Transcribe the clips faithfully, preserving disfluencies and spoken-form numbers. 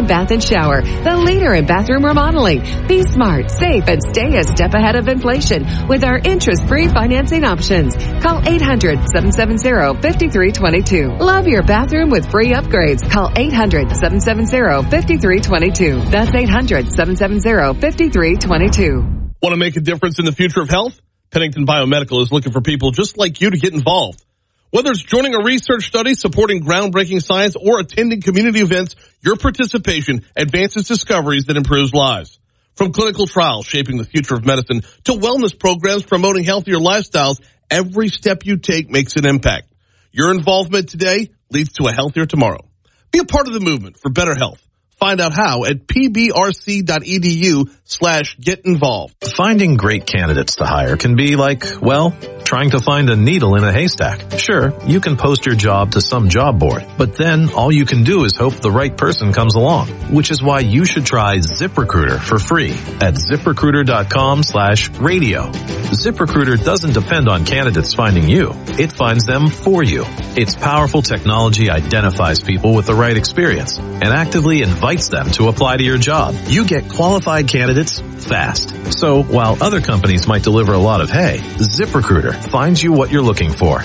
Time Bath and Shower, the leader in bathroom remodeling. Be smart, safe, and stay a step ahead of inflation with our interest-free financing options. Call eight hundred, seven seven zero, five three two two. Love your bathroom with free upgrades. Call eight hundred, seven seven zero, five three two two. That's eight hundred, seven seven zero, five three two two. Want to make a difference in the future of health? Pennington Biomedical is looking for people just like you to get involved. Whether it's joining a research study, supporting groundbreaking science, or attending community events, your participation advances discoveries that improves lives. From clinical trials shaping the future of medicine to wellness programs promoting healthier lifestyles, every step you take makes an impact. Your involvement today leads to a healthier tomorrow. Be a part of the movement for better health. Find out how at pbrc.edu slash get involved. Finding great candidates to hire can be like, well, trying to find a needle in a haystack. Sure, you can post your job to some job board, but then all you can do is hope the right person comes along, which is why you should try ZipRecruiter for free at ZipRecruiter.com slash radio. ZipRecruiter doesn't depend on candidates finding you. It finds them for you. Its powerful technology identifies people with the right experience and actively invites them to apply to your job. You get qualified candidates fast. So while other companies might deliver a lot of hay, ZipRecruiter finds you what you're looking for.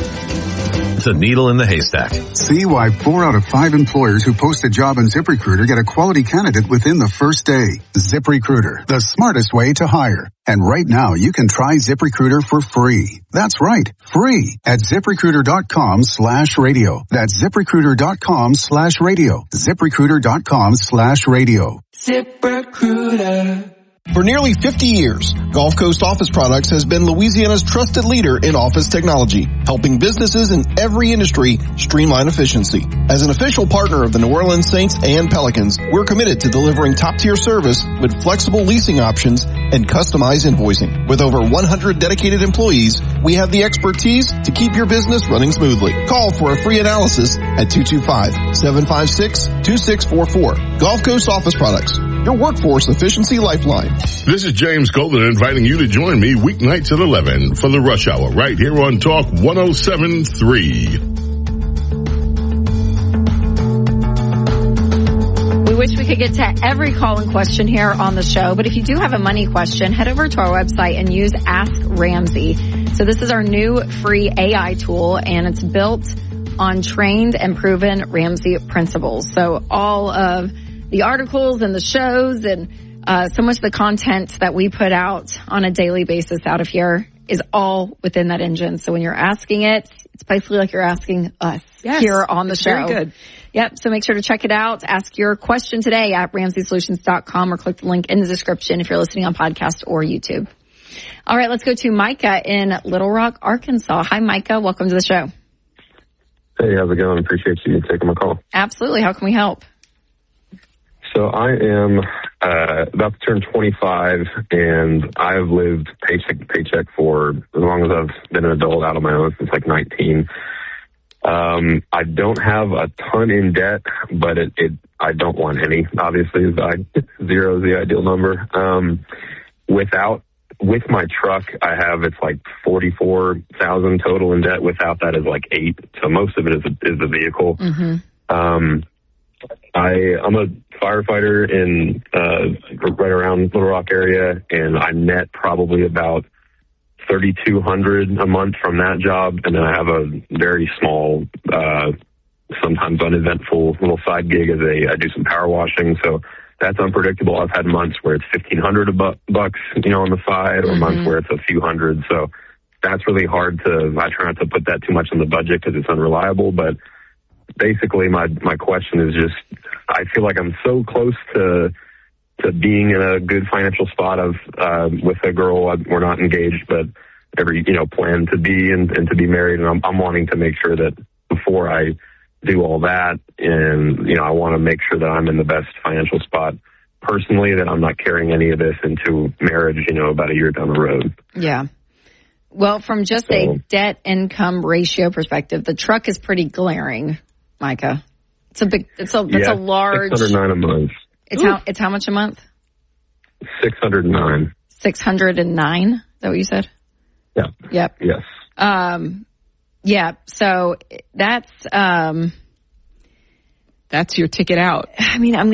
The needle in the haystack. See why four out of five employers who post a job on ZipRecruiter get a quality candidate within the first day. ZipRecruiter, the smartest way to hire. And right now, you can try ZipRecruiter for free. That's right, free at ZipRecruiter.com slash radio. That's ZipRecruiter.com slash radio. ZipRecruiter.com slash radio. ZipRecruiter. For nearly fifty years, Gulf Coast Office Products has been Louisiana's trusted leader in office technology, helping businesses in every industry streamline efficiency. As an official partner of the New Orleans Saints and Pelicans, we're committed to delivering top-tier service with flexible leasing options and customized invoicing. With over one hundred dedicated employees, we have the expertise to keep your business running smoothly. Call for a free analysis at two two five, seven five six, two six four four. Gulf Coast Office Products, your workforce efficiency lifeline. This is James Golden inviting you to join me weeknights at eleven for the Rush Hour right here on Talk one oh seven point three. We wish we could get to every call and question here on the show, but if you do have a money question, head over to our website and use Ask Ramsey. So this is our new free A I tool, and it's built on trained and proven Ramsey principles. So all of the articles and the shows and uh, so much of the content that we put out on a daily basis out of here is all within that engine. So when you're asking it, it's basically like you're asking us yes, here on the show. Very good. Yep. So make sure to check it out. Ask your question today at ramsey solutions dot com or click the link in the description if you're listening on podcast or YouTube. All right. Let's go to Micah in Little Rock, Arkansas. Hi, Micah. Welcome to the show. Hey, how's it going? Appreciate you taking my call. Absolutely. How can we help? So I am uh, about to turn twenty-five, and I've lived paycheck to paycheck for as long as I've been an adult out on my own since like nineteen. Um, I don't have a ton in debt, but it, it I don't want any. Obviously, I, zero is the ideal number. Um, without with my truck, I have it's like forty-four thousand total in debt. Without that is like eight. So most of it is is the vehicle. Mm-hmm. Um, I, I'm a firefighter in uh, right around Little Rock area, and I net probably about thirty-two hundred a month from that job, and then I have a very small, uh, sometimes uneventful little side gig as a I do some power washing, so that's unpredictable. I've had months where it's fifteen hundred a bu- bucks, you know, on the side, or mm-hmm. months where it's a few hundred. So that's really hard to. I try not to put that too much in the budget because it's unreliable, but. Basically, my, my question is just, I feel like I'm so close to to being in a good financial spot of uh, with a girl. We're not engaged, but every you know plan to be and, and to be married. And I'm, I'm wanting to make sure that before I do all that, and you know, I want to make sure that I'm in the best financial spot personally, that I'm not carrying any of this into marriage. You know, about a year down the road. Yeah. Well, from just so, a debt income ratio perspective, the truck is pretty glaring. Micah, it's a big, it's a, it's yeah, a large. six hundred nine a month. It's Ooh. how, it's how much a month? six hundred nine. six hundred nine? Is that what you said? Yeah. Yep. Yes. Um, yeah. So that's, um, that's your ticket out. I mean, I'm